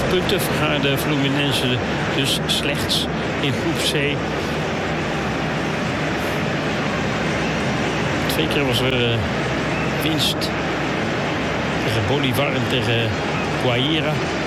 punten vergaarde Fluminense dus slechts in groep C. 2 keer was er winst tegen Bolivar en tegen Guaira.